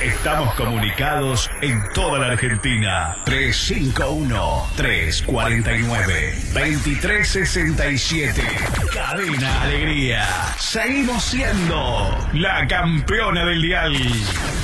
Estamos comunicados en toda la Argentina. 351-349-2367. Cadena Alegría. Seguimos siendo la campeona del dial.